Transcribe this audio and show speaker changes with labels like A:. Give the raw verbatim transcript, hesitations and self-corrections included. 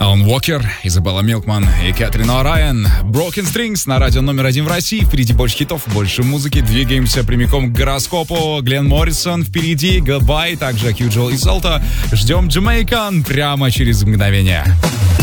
A: Алан Уокер, Изабелла Милкман и Кэтрин О'Райан. Broken Strings на радио номер один в России. Впереди больше хитов, больше музыки. Двигаемся прямиком к гороскопу. Глен Моррисон впереди, Goodbye, также Хью Джол и Солта. Ждем Jamaican прямо через мгновение.